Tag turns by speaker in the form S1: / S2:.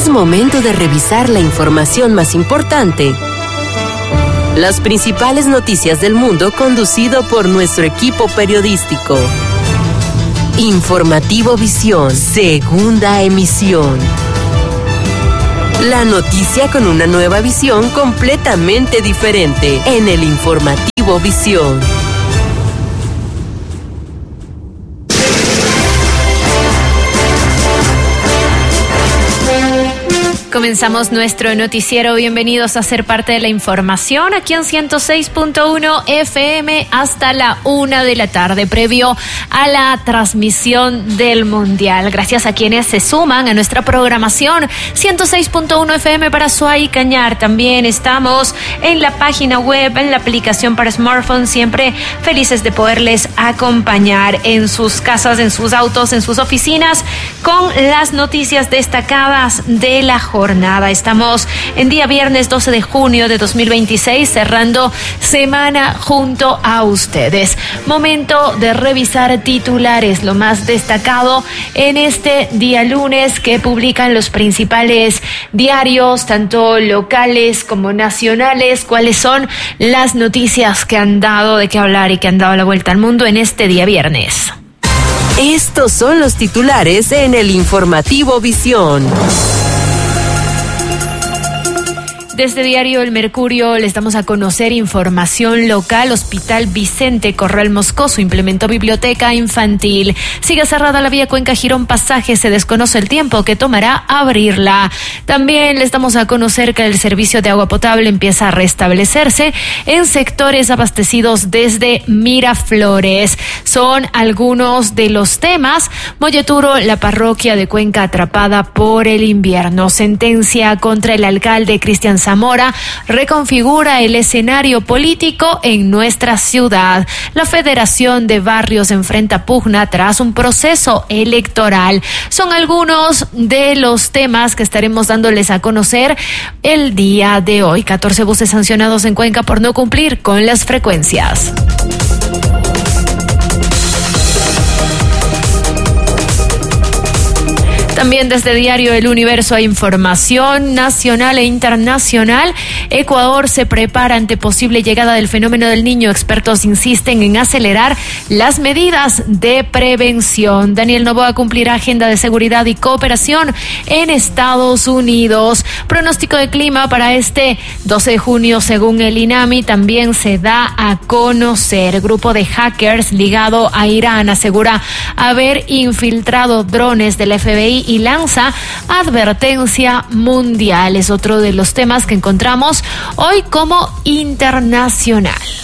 S1: Es momento de revisar la información más importante. Las principales noticias del mundo conducido por nuestro equipo periodístico. Informativo Visión, segunda emisión. La noticia con una nueva visión completamente diferente en el Informativo Visión.
S2: Comenzamos nuestro noticiero. Bienvenidos a ser parte de la información aquí en 106.1 FM hasta la 1 de la tarde, previo a la transmisión del Mundial. Gracias a quienes se suman a nuestra programación 106.1 FM para Suay y Cañar. También estamos en la página web, en la aplicación para smartphone, siempre felices de poderles acompañar en sus casas, en sus autos, en sus oficinas, con las noticias destacadas de la jornada. Estamos en día viernes 12 de junio de 2026, cerrando semana junto a ustedes. Momento de revisar titulares, lo más destacado en este día lunes que publican los principales diarios, tanto locales como nacionales. ¿Cuáles son las noticias que han dado de qué hablar y que han dado la vuelta al mundo en este día viernes?
S1: Estos son los titulares en el Informativo Visión.
S2: Desde Diario El Mercurio les damos a conocer información local. Hospital Vicente Corral Moscoso implementó biblioteca infantil. Sigue cerrada la vía Cuenca-Girón Pasaje. Se desconoce el tiempo que tomará abrirla. También les damos a conocer que el servicio de agua potable empieza a restablecerse en sectores abastecidos desde Miraflores. Son algunos de los temas. Molleturo, la parroquia de Cuenca atrapada por el invierno. Sentencia contra el alcalde Cristian Zamora reconfigura el escenario político en nuestra ciudad. La Federación de Barrios enfrenta pugna tras un proceso electoral. Son algunos de los temas que estaremos dándoles a conocer el día de hoy. 14 buses sancionados en Cuenca por no cumplir con las frecuencias. También desde Diario El Universo hay información nacional e internacional. Ecuador se prepara ante posible llegada del fenómeno del Niño. Expertos insisten en acelerar las medidas de prevención. Daniel Noboa cumplirá agenda de seguridad y cooperación en Estados Unidos. Pronóstico de clima para este 12 de junio según el INAMI también se da a conocer. Grupo de hackers ligado a Irán asegura haber infiltrado drones del FBI y lanza advertencia mundial. Es otro de los temas que encontramos hoy como internacional.